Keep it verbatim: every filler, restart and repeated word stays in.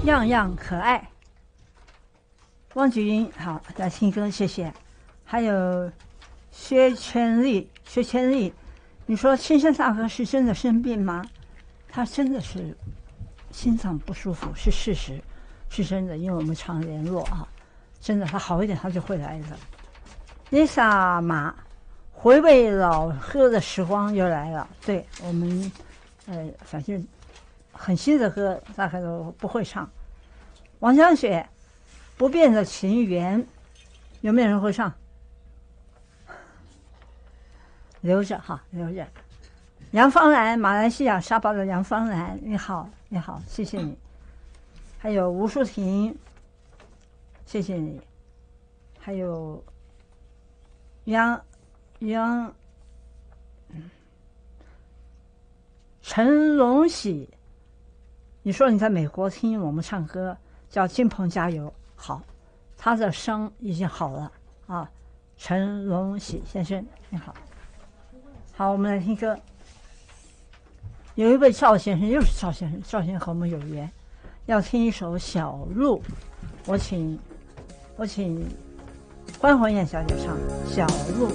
样样可爱。汪菊英，好，来听歌，谢谢。还有薛全利，薛全利，你说青山大哥是真的生病吗？他真的是心脏不舒服，是事实，是真的，因为我们常联络啊，真的，他好一点他就会来的。Lisa 马，回味老歌的时光又来了。对我们，呃，反正很新的歌大概都不会唱。王江雪，不变的情缘，有没有人会唱？留着哈，留着。杨芳兰，马来西亚沙巴的杨芳兰，你好，你好，谢谢你。还有吴淑婷，谢谢你。还有杨杨陈龙喜，你说你在美国听我们唱歌，叫金鹏加油，好，他的声已经好了啊。陈龙喜先生，你好。好，我们来听歌。有一位赵先生，又是赵先生，赵先生和我们有缘，要听一首《小路》，我请我请关宏燕小姐唱《小路》。